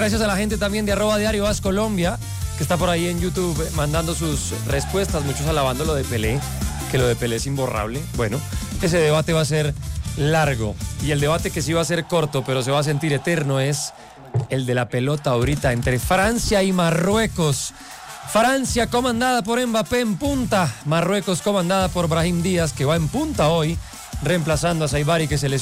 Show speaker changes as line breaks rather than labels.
Gracias a la gente también de @diarioascolombia, que está por ahí en YouTube mandando sus respuestas, muchos alabando lo de Pelé, que lo de Pelé es imborrable. Bueno, ese debate va a ser largo, y el debate que sí va a ser corto, pero se va a sentir eterno, es el de la pelota ahorita entre Francia y Marruecos. Francia comandada por Mbappé en punta, Marruecos comandada por Brahim Díaz, que va en punta hoy, reemplazando a Saibari, que se les